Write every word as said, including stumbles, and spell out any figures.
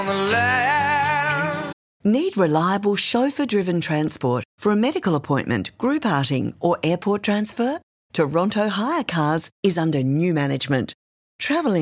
Need reliable chauffeur-driven transport for a medical appointment, group outing or airport transfer? Toronto Hire Cars is under new management. Travelling